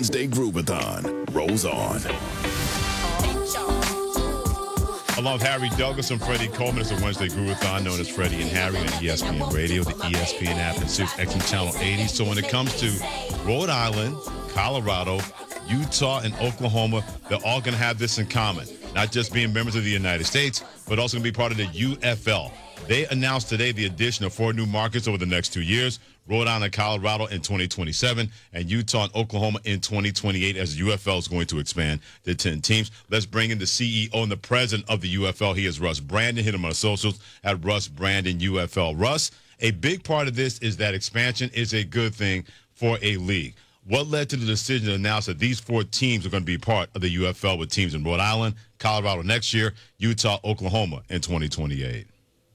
Wednesday Groovathon rolls on. Along with Harry Douglas and Freddie Coleman, it's a Wednesday Groovathon known as Freddie and Harry on ESPN Radio, the ESPN app, and 6XM Channel 80. So when it comes to Rhode Island, Colorado, Utah, and Oklahoma, they're all going to have this in common. Not just being members of the United States, but also going to be part of the UFL. They announced today the addition of 4 new markets over the next 2 years. Rhode Island and Colorado in 2027, and Utah and Oklahoma in 2028 as the UFL is going to expand to 10 teams. Let's bring in the CEO and the president of the UFL. He is Russ Brandon. Hit him on socials at Russ Brandon UFL. Russ, a big part of this is that expansion is a good thing for a league. What led to the decision to announce that these 4 teams are going to be part of the UFL with teams in Rhode Island, Colorado next year, Utah, Oklahoma in 2028?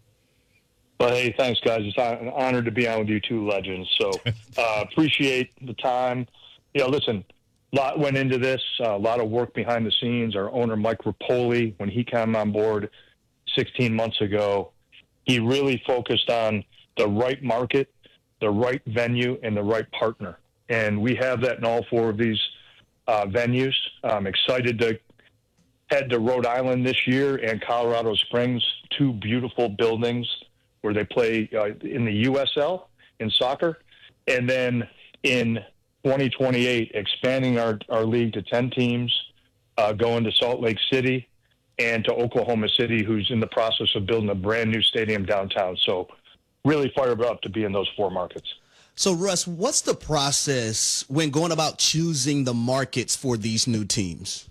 Well, hey, thanks, guys. It's an honor to be on with you two legends. So appreciate the time. Listen, a lot went into this, a lot of work behind the scenes. Our owner, Mike Rapoli, when he came on board 16 months ago, he really focused on the right market, the right venue, and the right partner. And we have that in all 4 of these venues. I'm excited to head to Rhode Island this year and Colorado Springs, 2 beautiful buildings where they play in the USL in soccer. And then in 2028, expanding our league to 10 teams, going to Salt Lake City and to Oklahoma City, who's in the process of building a brand new stadium downtown. So really fired up to be in those 4 markets. So, Russ, what's the process when going about choosing the markets for these new teams?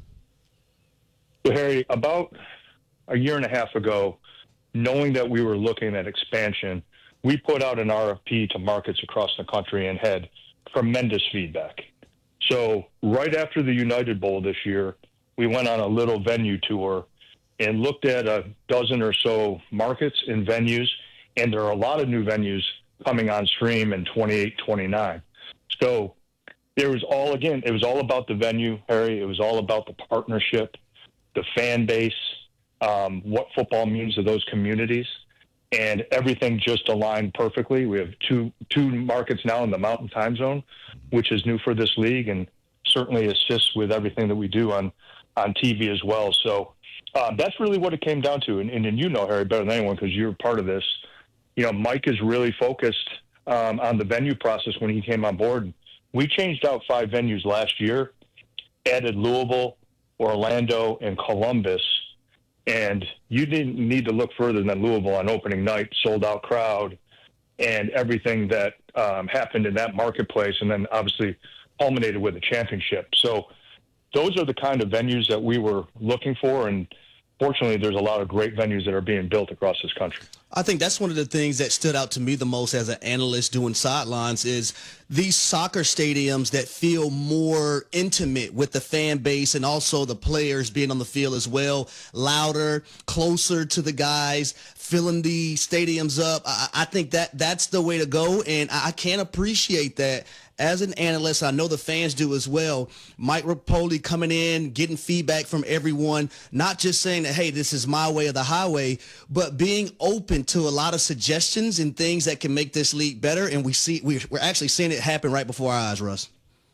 So, Harry, about a year and a half ago, knowing that we were looking at expansion, we put out an RFP to markets across the country and had tremendous feedback. So right after the United Bowl this year, we went on a little venue tour and looked at a dozen or so markets and venues, and there are a lot of new venues coming on stream in 28, 29. So it was all about the venue, Harry. It was all about the partnership, the fan base, what football means to those communities, and everything just aligned perfectly. We have two markets now in the Mountain Time Zone, which is new for this league and certainly assists with everything that we do on TV as well. So that's really what it came down to. And Harry, better than anyone because you're part of this. Mike is really focused on the venue process when he came on board. We changed out 5 venues last year, added Louisville, Orlando, and Columbus. And you didn't need to look further than Louisville on opening night, sold-out crowd, and everything that happened in that marketplace, and then obviously culminated with a championship. So those are the kind of venues that we were looking for, and fortunately, there's a lot of great venues that are being built across this country. I think that's one of the things that stood out to me the most as an analyst doing sidelines is these soccer stadiums that feel more intimate with the fan base and also the players being on the field as well, louder, closer to the guys, filling the stadiums up. I think that's the way to go, and I can appreciate that. As an analyst, I know the fans do as well. Mike Rapoli coming in, getting feedback from everyone, not just saying that, hey, this is my way or the highway, but being open to a lot of suggestions and things that can make this league better. And we're actually seeing it happen right before our eyes, Russ.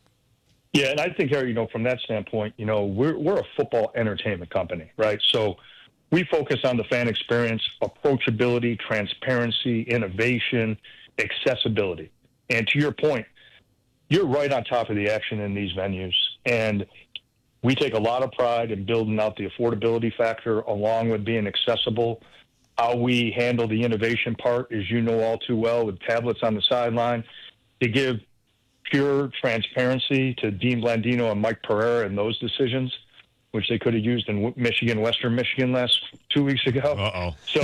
Yeah, and I think, Harry, from that standpoint, we're a football entertainment company, right? So we focus on the fan experience, approachability, transparency, innovation, accessibility. And to your point, you're right on top of the action in these venues. And we take a lot of pride in building out the affordability factor along with being accessible. How we handle the innovation part, as you know all too well, with tablets on the sideline, to give pure transparency to Dean Blandino and Mike Pereira and those decisions, which they could have used in Western Michigan last 2 weeks ago. Uh-oh. So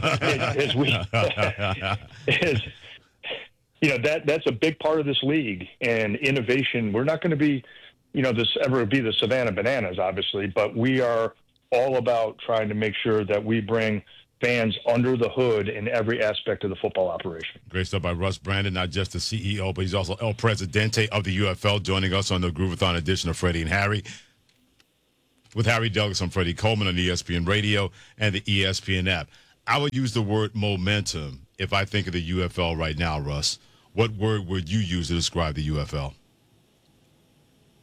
that's a big part of this league and innovation. We're not going to be, the Savannah Bananas, obviously, but we are all about trying to make sure that we bring fans under the hood in every aspect of the football operation. Great stuff by Russ Brandon, not just the CEO, but he's also El Presidente of the UFL, joining us on the Groovathon edition of Freddie and Harry. With Harry Douglas, I'm Freddie Coleman on ESPN Radio and the ESPN app. I would use the word momentum if I think of the UFL right now, Russ. What word would you use to describe the UFL?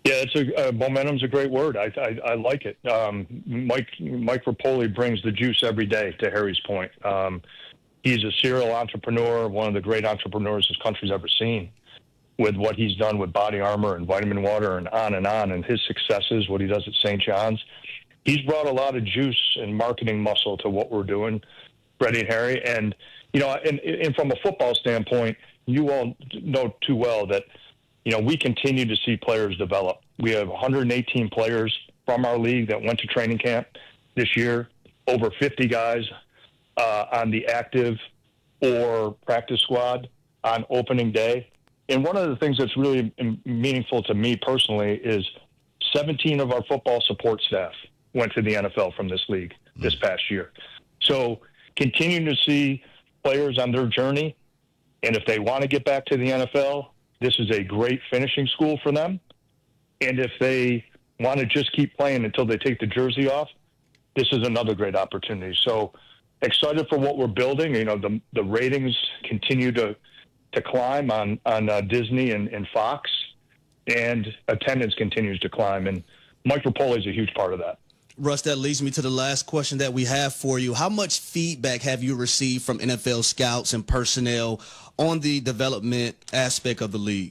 Yeah, momentum's a great word. I like it. Mike Rapoli brings the juice every day, to Harry's point. He's a serial entrepreneur, one of the great entrepreneurs this country's ever seen, with what he's done with Body Armor and Vitamin Water and on, and his successes, what he does at St. John's. He's brought a lot of juice and marketing muscle to what we're doing, Freddie and Harry. And, and from a football standpoint, you all know too well that, we continue to see players develop. We have 118 players from our league that went to training camp this year, over 50 guys on the active or practice squad on opening day. And one of the things that's really meaningful to me personally is 17 of our football support staff went to the NFL from this league this past year. So continuing to see players on their journey, and if they want to get back to the NFL, this is a great finishing school for them. And if they want to just keep playing until they take the jersey off, this is another great opportunity. So excited for what we're building. The ratings continue to climb on Disney and Fox, and attendance continues to climb. And Mike Rapoli is a huge part of that. Russ, that leads me to the last question that we have for you. How much feedback have you received from NFL scouts and personnel on the development aspect of the league?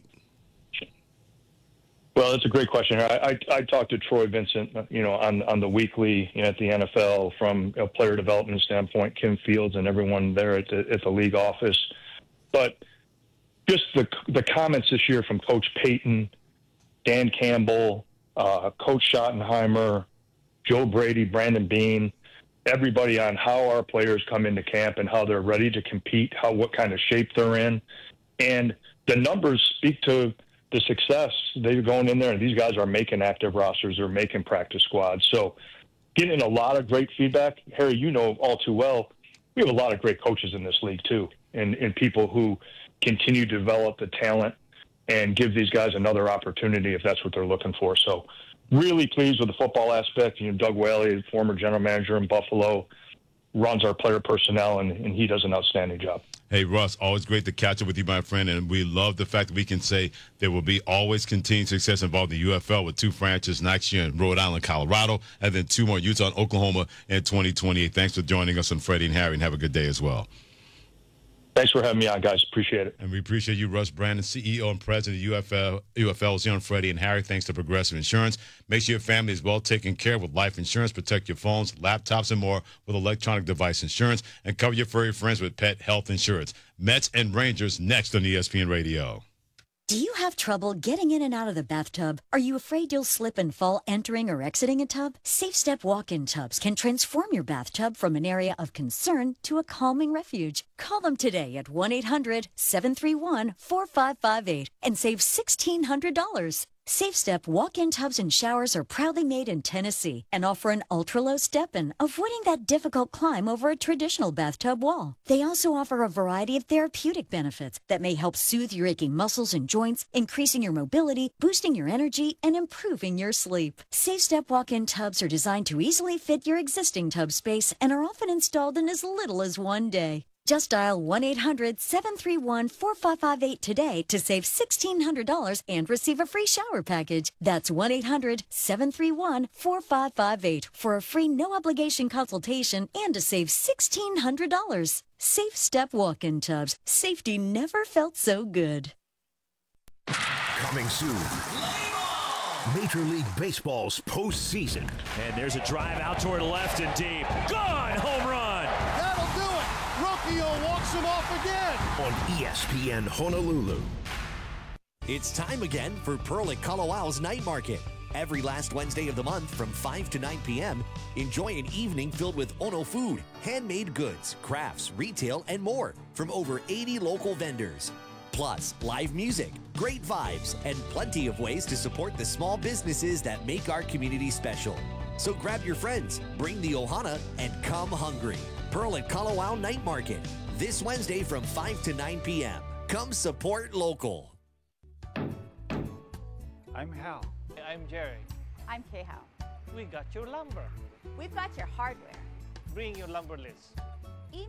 Well, that's a great question. I talked to Troy Vincent, on the weekly at the NFL from a player development standpoint, Kim Fields and everyone there at the league office. But just the comments this year from Coach Payton, Dan Campbell, Coach Schottenheimer, Joe Brady, Brandon Beane, everybody on how our players come into camp and how they're ready to compete, what kind of shape they're in. And the numbers speak to the success. They're going in there, and these guys are making active rosters. They're making practice squads. So getting a lot of great feedback. Harry, you know all too well, we have a lot of great coaches in this league too, and people who continue to develop the talent and give these guys another opportunity if that's what they're looking for. So really pleased with the football aspect. Doug Whaley, former general manager in Buffalo, runs our player personnel, and he does an outstanding job. Hey, Russ, always great to catch up with you, my friend, and we love the fact that we can say there will be always continued success involved in the UFL with 2 franchises next year in Rhode Island, Colorado, and then 2 more, Utah and Oklahoma in 2028. Thanks for joining us on Freddie and Harry, and have a good day as well. Thanks for having me on, guys. Appreciate it. And we appreciate you, Russ Brandon, CEO and President of UFL is here on Freddie and Harry. Thanks to Progressive Insurance. Make sure your family is well taken care of with life insurance. Protect your phones, laptops, and more with electronic device insurance. And cover your furry friends with pet health insurance. Mets and Rangers next on ESPN Radio. Do you have trouble getting in and out of the bathtub? Are you afraid you'll slip and fall entering or exiting a tub? SafeStep walk-in tubs can transform your bathtub from an area of concern to a calming refuge. Call them today at 1-800-731-4558 and save $1,600. SafeStep walk-in tubs and showers are proudly made in Tennessee and offer an ultra-low step-in, avoiding that difficult climb over a traditional bathtub wall. They also offer a variety of therapeutic benefits that may help soothe your aching muscles and joints, increasing your mobility, boosting your energy, and improving your sleep. SafeStep walk-in tubs are designed to easily fit your existing tub space and are often installed in as little as 1 day. Just dial 1-800-731-4558 today to save $1,600 and receive a free shower package. That's 1-800-731-4558 for a free no-obligation consultation and to save $1,600. SafeStep walk-in tubs. Safety never felt so good. Coming soon. Major League Baseball's postseason. And there's a drive out toward left and deep. Gone! Home run! That'll do it! Rocchio walks him off again! On ESPN Honolulu. It's time again for Pearl at Kalawau's Night Market. Every last Wednesday of the month from 5 to 9 p.m., enjoy an evening filled with Ono food, handmade goods, crafts, retail, and more from over 80 local vendors. Plus, live music, great vibes, and plenty of ways to support the small businesses that make our community special. So grab your friends, bring the ohana, and come hungry. Pearl at Kalawau Night Market, this Wednesday from 5 to 9 p.m. Come support local. I'm Hal. I'm Jerry. I'm Kay Howe. We got your lumber. We've got your hardware. Bring your lumber list.